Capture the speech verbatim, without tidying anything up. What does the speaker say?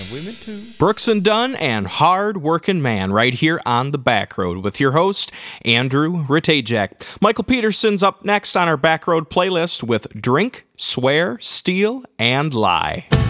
And women too. Brooks and Dunn and Hard Working Man right here on the Back Road with your host, Andrew Ritejek. Michael Peterson's up next on our Back Road playlist with Drink, Swear, Steal, and Lie.